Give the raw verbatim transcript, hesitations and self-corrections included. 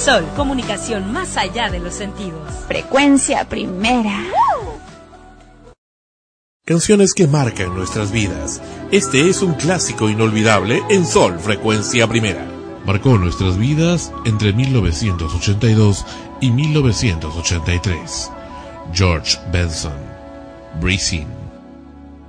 Sol, comunicación más allá de los sentidos. Frecuencia Primera. Canciones que marcan nuestras vidas. Este es un clásico inolvidable en Sol, Frecuencia Primera. Marcó nuestras vidas entre mil novecientos ochenta y dos y mil novecientos ochenta y tres. George Benson, Breathe In.